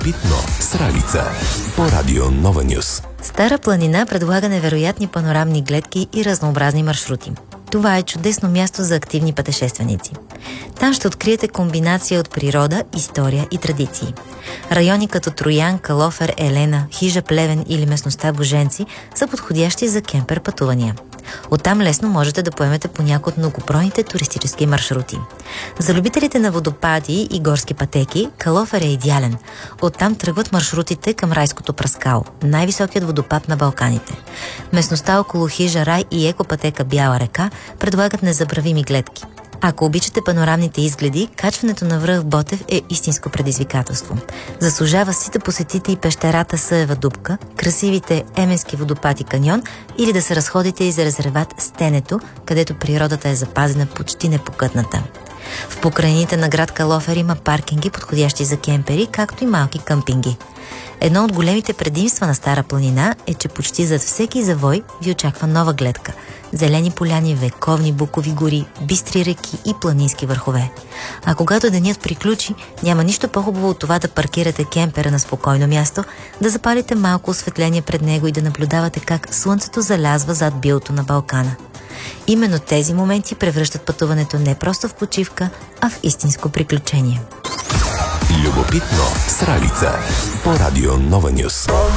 Любопитно с Ралица по Радио Нова Нюс. Стара планина предлага невероятни панорамни гледки и разнообразни маршрути. Това е чудесно място за активни пътешественици. Там ще откриете комбинация от природа, история и традиции. Райони като Троян, Калофер, Елена, Хижа Плевен или местността Боженци са подходящи за кемпер пътувания. Оттам лесно можете да поемете по някои от многобройните туристически маршрути. За любителите на водопади и горски пътеки, Калофер е идеален. Оттам тръгват маршрутите към райското Праскало, най-високият водопад на Балканите. Местността около Хижа Рай и екопътека Бяла река предлагат незабравими гледки. Ако обичате панорамните изгледи, качването на връх Ботев е истинско предизвикателство. Заслужава си да посетите и пещерата Съева дупка, красивите Еменски водопад и каньон или да се разходите из резерват Стенето, където природата е запазена почти непокътната. В покрайнините на град Калофер има паркинги, подходящи за кемпери, както и малки къмпинги. Едно от големите предимства на Стара планина е, че почти зад всеки завой ви очаква нова гледка. Зелени поляни, вековни букови гори, бистри реки и планински върхове. А когато денят приключи, няма нищо по-хубаво от това да паркирате кемпера на спокойно място, да запалите малко осветление пред него и да наблюдавате как слънцето залязва зад билото на Балкана. Именно тези моменти превръщат пътуването не просто в почивка, а в истинско приключение. Любопитно с Ралица по Радио Нова Нюс.